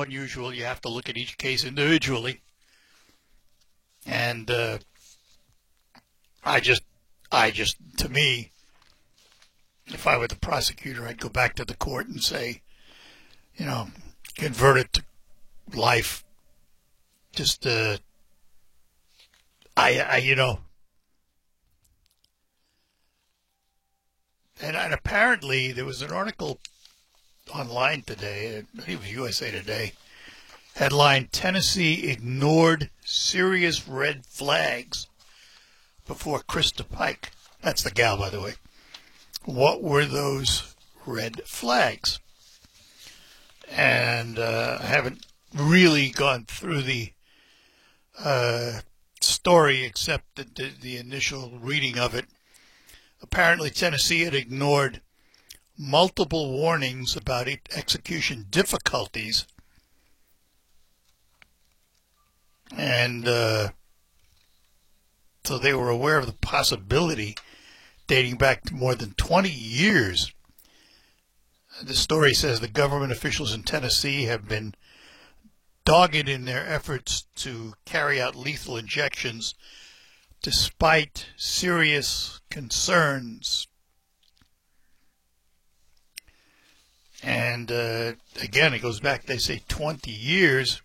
unusual. You have to look at each case individually. And I just, to me, if I were the prosecutor, I'd go back to the court and say, convert it to life. Just, and apparently there was an article online today, I think it was USA Today, headline, Tennessee ignored serious red flags before Krista Pike. That's the gal, by the way. What were those red flags? And I haven't really gone through the story except the initial reading of it. Apparently, Tennessee had ignored multiple warnings about execution difficulties, and so they were aware of the possibility dating back to more than 20 years. The story says the government officials in Tennessee have been dogged in their efforts to carry out lethal injections despite serious concerns. And again, it goes back, they say, 20 years.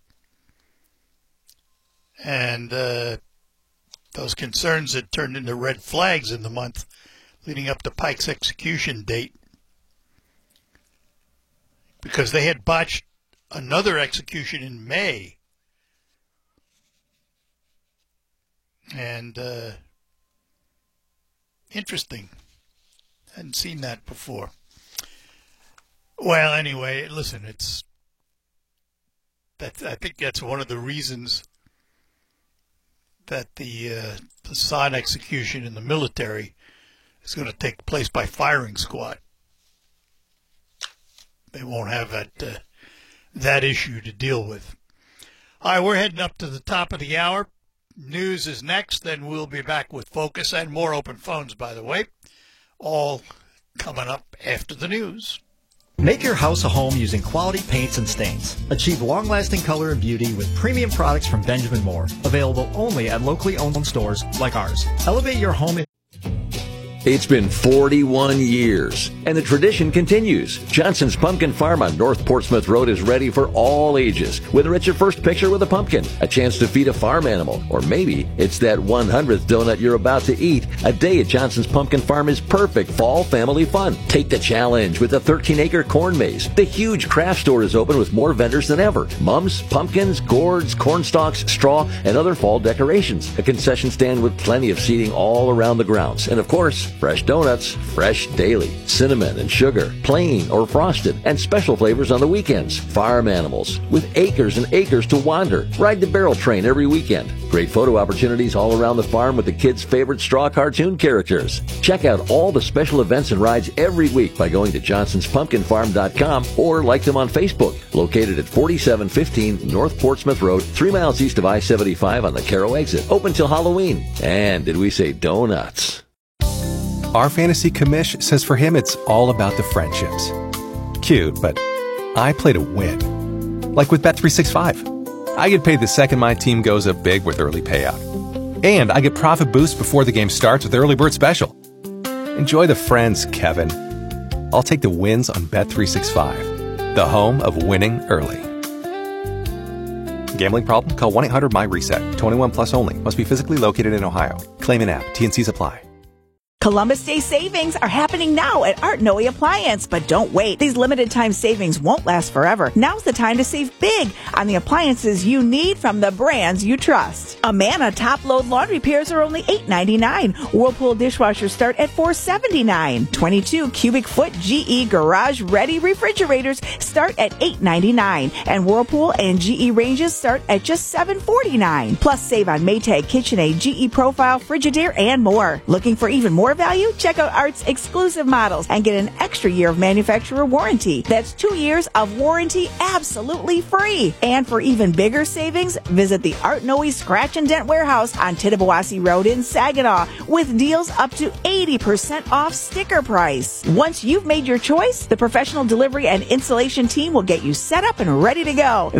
And those concerns had turned into red flags in the month leading up to Pike's execution date, because they had botched another execution in May. And interesting. Hadn't seen that before. Well, anyway, listen, I think that's one of the reasons that the Assad execution in the military is going to take place by firing squad. They won't have that issue to deal with. All right, we're heading up to the top of the hour. News is next, then we'll be back with Focus and more open phones, by the way, all coming up after the news. Make your house a home using quality paints and stains. Achieve long-lasting color and beauty with premium products from Benjamin Moore. Available only at locally owned stores like ours. Elevate your home. It's been 41 years, and the tradition continues. Johnson's Pumpkin Farm on North Portsmouth Road is ready for all ages. Whether it's your first picture with a pumpkin, a chance to feed a farm animal, or maybe it's that 100th donut you're about to eat, a day at Johnson's Pumpkin Farm is perfect fall family fun. Take the challenge with the 13-acre corn maze. The huge craft store is open with more vendors than ever. Mums, pumpkins, gourds, corn stalks, straw, and other fall decorations. A concession stand with plenty of seating all around the grounds. And of course, fresh donuts, fresh daily, cinnamon and sugar, plain or frosted, and special flavors on the weekends. Farm animals with acres and acres to wander. Ride the barrel train every weekend. Great photo opportunities all around the farm with the kids' favorite straw cartoon characters. Check out all the special events and rides every week by going to johnsonspumpkinfarm.com or like them on Facebook. Located at 4715 North Portsmouth Road, 3 miles east of I-75 on the Carroll exit. Open till Halloween. And did we say donuts? Our fantasy commish says for him it's all about the friendships. Cute, but I play to win. Like with Bet365. I get paid the second my team goes up big with early payout. And I get profit boost before the game starts with Early Bird Special. Enjoy the friends, Kevin. I'll take the wins on Bet365, the home of winning early. Gambling problem? Call 1-800-MY-RESET. 21 plus only. Must be physically located in Ohio. Claim in app. T&Cs apply. Columbus Day savings are happening now at Art Noe Appliance, but don't wait. These limited time savings won't last forever. Now's the time to save big on the appliances you need from the brands you trust. Amana top load laundry pairs are only $8.99. Whirlpool dishwashers start at $4.79. 22 cubic foot GE garage ready refrigerators start at $8.99. And Whirlpool and GE ranges start at just $7.49. Plus save on Maytag KitchenAid, GE Profile, Frigidaire, and more. Looking for even more value? Check out Art's exclusive models and get an extra year of manufacturer warranty. That's 2 years of warranty absolutely free. And for even bigger savings, visit the Art Noe Scratch and Dent Warehouse on Tittabawassee Road in Saginaw with deals up to 80% off sticker price. Once you've made your choice, the professional delivery and installation team will get you set up and ready to go.